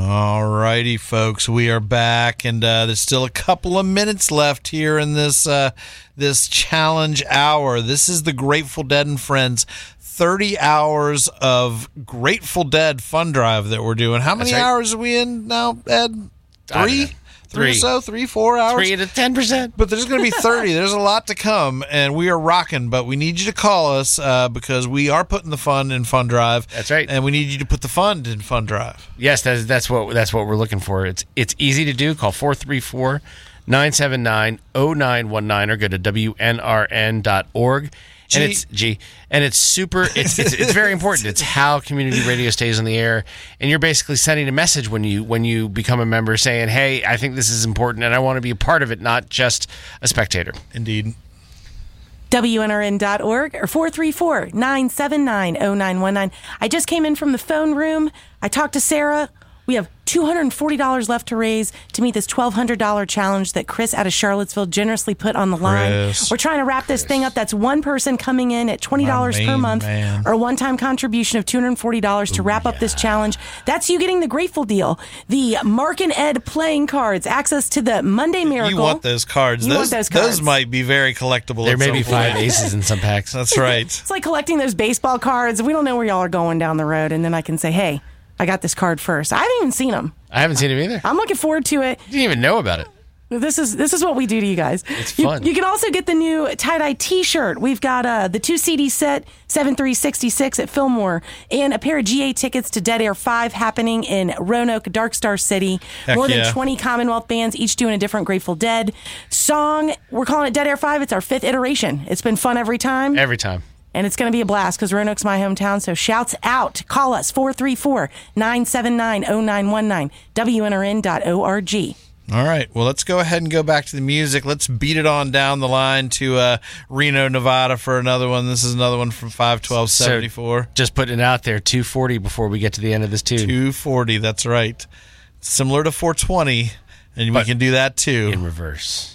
All righty, folks, we are back, and there's still a couple of minutes left here in this this challenge hour. This is the Grateful Dead and Friends 30 hours of Grateful Dead fun drive that we're doing. How many hours are we in now, Ed? 3? 3 or so? 3, 4 hours? 3 to 10%. But there's going to be 30. There's a lot to come, and we are rocking. But we need you to call us because we are putting the fun in Fun Drive. That's right. And we need you to put the fun in Fun Drive. Yes, that's what we're looking for. It's easy to do. Call 434-979-0919 or go to WNRN.org. And it's super. It's very important. It's how community radio stays on the air, and you're basically sending a message when you become a member, saying, "Hey, I think this is important, and I want to be a part of it, not just a spectator." Indeed. WNRN.org or 434-979-0919. I just came in from the phone room. I talked to Sarah. We have $240 left to raise to meet this $1,200 challenge that Chris out of Charlottesville generously put on the line. We're trying to wrap this thing up. That's one person coming in at $20 per month or a one-time contribution of $240 to wrap up this challenge. That's you getting the Grateful deal. The Mark and Ed playing cards, access to the Monday Miracle. You want those cards. Those might be very collectible. There may be 5 aces in some packs. That's right. It's like collecting those baseball cards. We don't know where y'all are going down the road, and then I can say, hey, I got this card first. I haven't even seen them. I haven't seen them either. I'm looking forward to it. You didn't even know about it. This is what we do to you guys. It's fun. You can also get the new tie-dye T-shirt. We've got the 2 CD set, 7366 at Fillmore, and a pair of GA tickets to Dead Air 5 happening in Roanoke, Dark Star City. More than 20 Commonwealth bands, each doing a different Grateful Dead song. We're calling it Dead Air 5. It's our 5th iteration. It's been fun every time. Every time. And it's going to be a blast because Roanoke's my hometown. So shouts out. Call us, 434-979-0919, WNRN.org. All right. Well, let's go ahead and go back to the music. Let's beat it on down the line to Reno, Nevada for another one. This is another one from 51274. So just putting it out there, 240 before we get to the end of this tune. 240, that's right. Similar to 420, and we can do that too. In reverse.